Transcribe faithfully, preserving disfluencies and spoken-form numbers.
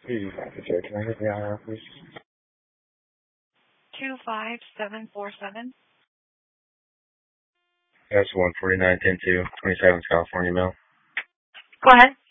Please, officer, can I get the I R, please? two five seven four seven. That's one forty-nine ten two, twenty-seventh California Mill. Go ahead.